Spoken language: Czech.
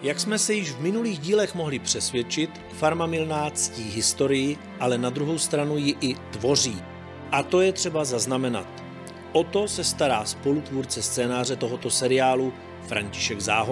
Jak jsme se již v minulých dílech mohli přesvědčit, Farma Mylná ctí historii, ale na druhou stranu ji i tvoří. A to je třeba zaznamenat. O to se stará spolutvůrce scénáře tohoto seriálu František Záhorný.